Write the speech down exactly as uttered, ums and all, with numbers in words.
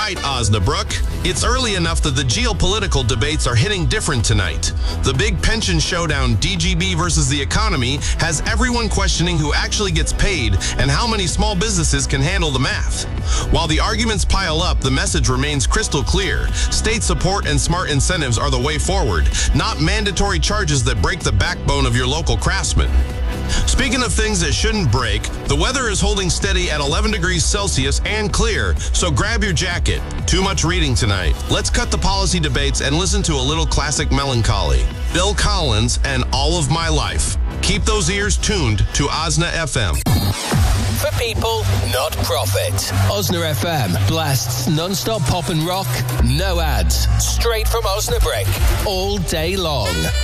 right, Osnabrück. It's early enough that the geopolitical debates are hitting different tonight. The big pension showdown, D G B versus the economy, has everyone questioning who actually gets paid and how many small businesses can handle the math. While the arguments pile up, the message remains crystal clear. State support and smart incentives are the way forward, not mandatory charges that break the backbone of your local craftsman. Speaking of things that shouldn't break, the weather is holding steady at eleven degrees Celsius and clear, so grab your jacket. Too much reading tonight. Let's cut the policy debates and listen to a little classic melancholy. Bill Collins and All of My Life. Keep those ears tuned to Osna F M. For people, not profit. Osna F M blasts non-stop pop and rock, no ads, straight from Osnabrück, all day long.